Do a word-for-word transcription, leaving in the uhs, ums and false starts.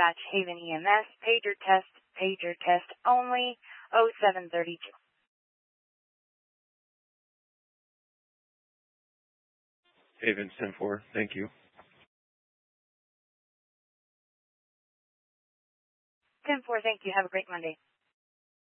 dispatch Haven E M S, pager test, pager test only, oh seven thirty-two. Haven ten four, thank you. ten four, thank you. Have a great Monday.